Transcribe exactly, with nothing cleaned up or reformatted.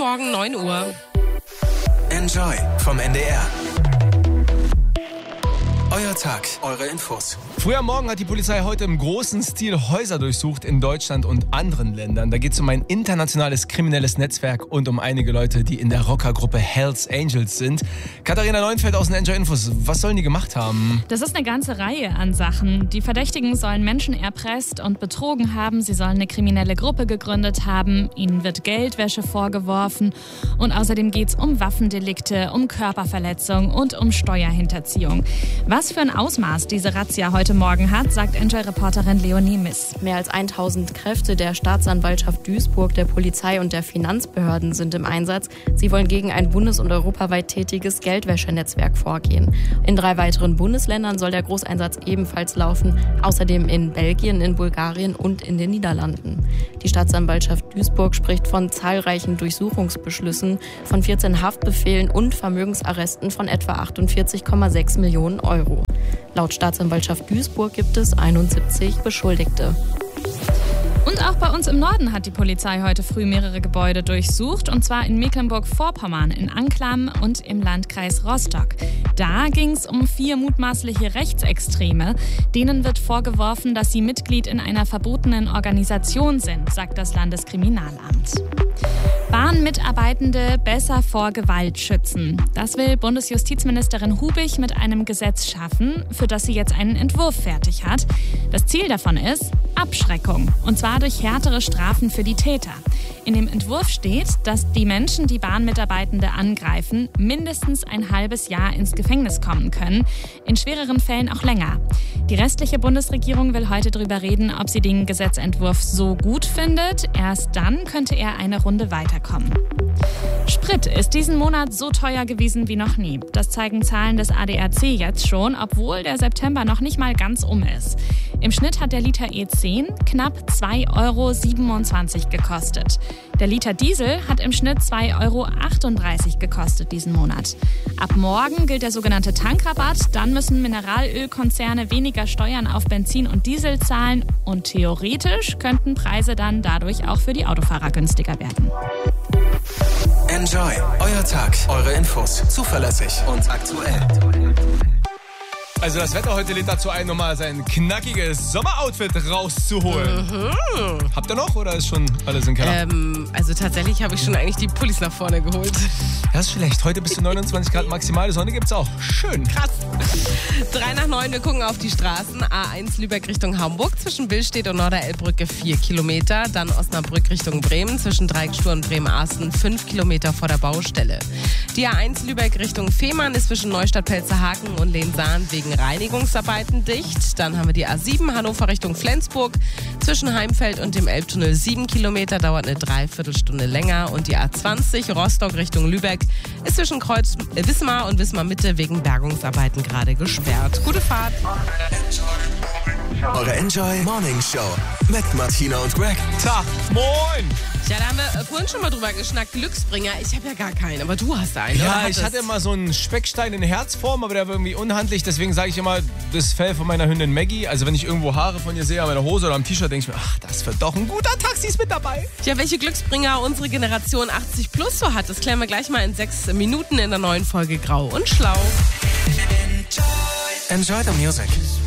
Morgen, neun Uhr. Enjoy vom N D R. Euer Tag, eure Infos. Früh am Morgen hat die Polizei heute im großen Stil Häuser durchsucht in Deutschland und anderen Ländern. Da geht es um ein internationales kriminelles Netzwerk und um einige Leute, die in der Rockergruppe Hells Angels sind. Katharina Neuenfeld aus den Enjoy Infos. Was sollen die gemacht haben? Das ist eine ganze Reihe an Sachen. Die Verdächtigen sollen Menschen erpresst und betrogen haben. Sie sollen eine kriminelle Gruppe gegründet haben. Ihnen wird Geldwäsche vorgeworfen. Und außerdem geht es um Waffendelikte, um Körperverletzung und um Steuerhinterziehung. Was für ein Ausmaß diese Razzia heute Morgen hat, sagt Enjoy-Reporterin Leonie Miss. Mehr als tausend Kräfte der Staatsanwaltschaft Duisburg, der Polizei und der Finanzbehörden sind im Einsatz. Sie wollen gegen ein bundes- und europaweit tätiges Geldwäschenetzwerk vorgehen. In drei weiteren Bundesländern soll der Großeinsatz ebenfalls laufen. Außerdem in Belgien, in Bulgarien und in den Niederlanden. Die Staatsanwaltschaft Duisburg spricht von zahlreichen Durchsuchungsbeschlüssen, von vierzehn Haftbefehlen und Vermögensarresten von etwa achtundvierzig Komma sechs Millionen Euro. Laut Staatsanwaltschaft Duisburg gibt es einundsiebzig Beschuldigte. Und auch bei uns im Norden hat die Polizei heute früh mehrere Gebäude durchsucht, und zwar in Mecklenburg-Vorpommern, in Anklam und im Landkreis Rostock. Da ging es um vier mutmaßliche Rechtsextreme. Denen wird vorgeworfen, dass sie Mitglied in einer verbotenen Organisation sind, sagt das Landeskriminalamt. Bahnmitarbeitende besser vor Gewalt schützen. Das will Bundesjustizministerin Hubig mit einem Gesetz schaffen, für das sie jetzt einen Entwurf fertig hat. Das Ziel davon ist Abschreckung, und zwar durch härtere Strafen für die Täter. In dem Entwurf steht, dass die Menschen, die Bahnmitarbeitende angreifen, mindestens ein halbes Jahr ins Gefängnis kommen können, in schwereren Fällen auch länger. Die restliche Bundesregierung will heute darüber reden, ob sie den Gesetzentwurf so gut findet. Erst dann könnte er eine Runde weiterkommen. Sprit ist diesen Monat so teuer gewesen wie noch nie. Das zeigen Zahlen des A D A C jetzt schon, obwohl der September noch nicht mal ganz um ist. Im Schnitt hat der Liter E zehn knapp zwei Euro siebenundzwanzig gekostet. Der Liter Diesel hat im Schnitt zwei Euro achtunddreißig gekostet diesen Monat. Ab morgen gilt der sogenannte Tankrabatt. Dann müssen Mineralölkonzerne weniger Steuern auf Benzin und Diesel zahlen. Und theoretisch könnten Preise dann dadurch auch für die Autofahrer günstiger werden. Enjoy, euer Tag, eure Infos, zuverlässig und aktuell. Also das Wetter heute lädt dazu ein, nochmal sein knackiges Sommeroutfit rauszuholen. Mhm. Habt ihr noch oder ist schon alles im Keller? Ähm, also tatsächlich habe ich schon eigentlich die Pullis nach vorne geholt. Das ist schlecht. Heute bis zu neunundzwanzig Grad maximale Sonne gibt's auch. Schön. Krass. Drei nach neun, wir gucken auf die Straßen. A eins Lübeck Richtung Hamburg, zwischen Billstedt und Norderelbbrücke vier Kilometer. Dann Osnabrück Richtung Bremen, zwischen Dreiecksspur und Bremen-Arsten fünf Kilometer vor der Baustelle. Die A eins Lübeck Richtung Fehmarn ist zwischen Neustadt-Pelzerhaken und Lehnsahn wegen Reinigungsarbeiten dicht. Dann haben wir die A sieben Hannover Richtung Flensburg, zwischen Heimfeld und dem Elbtunnel sieben Kilometer, dauert eine Dreiviertelstunde länger. Und die A zwanzig Rostock Richtung Lübeck ist zwischen Kreuz äh, Wismar und Wismar Mitte wegen Bergungsarbeiten gerade gesperrt. Gute Fahrt. Eure Enjoy Morning Show mit Martina und Greg. Tag, moin! Ja, da haben wir äh, vorhin schon mal drüber geschnackt. Glücksbringer, ich habe ja gar keinen, aber du hast einen. Ja, oder? ich hatte mal so einen Speckstein in Herzform, aber der war irgendwie unhandlich. Deswegen sage ich immer, das Fell von meiner Hündin Maggie. Also wenn ich irgendwo Haare von ihr sehe, an meiner Hose oder am T-Shirt, denke ich mir, ach, das wird doch ein guter Taxi ist mit dabei. Ja, welche Glücksbringer unsere Generation achtzig plus so hat, das klären wir gleich mal in sechs Minuten in der neuen Folge Grau und Schlau. Enjoy the music.